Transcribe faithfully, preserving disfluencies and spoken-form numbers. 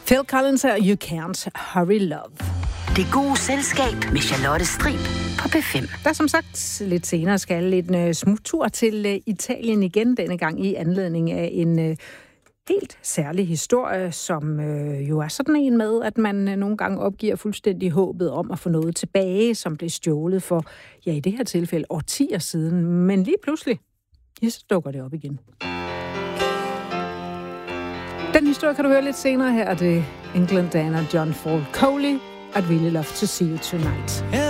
Phil Collins og You Can't Hurry Love. Det gode selskab med Charlotte Strib på B fem. Der som sagt lidt senere skal en smuttur til Italien igen, denne gang i anledning af en helt særlig historie, som øh, jo er sådan en med, at man øh, nogle gange opgiver fuldstændig håbet om at få noget tilbage, som blev stjålet for, ja i det her tilfælde, årtier siden. Men lige pludselig, ja, så dukker det op igen. Den historie kan du høre lidt senere her. Det er England Dan og John Paul Coley. I'd really love to see you tonight. Yeah.